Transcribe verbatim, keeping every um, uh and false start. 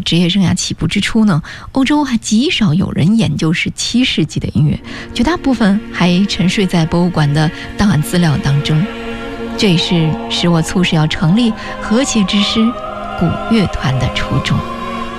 职业生涯起步之初呢，欧洲还极少有人研究十七世纪的音乐，绝大部分还沉睡在博物馆的档案资料当中。这也是使我促使要成立和谐之师古乐团的初衷。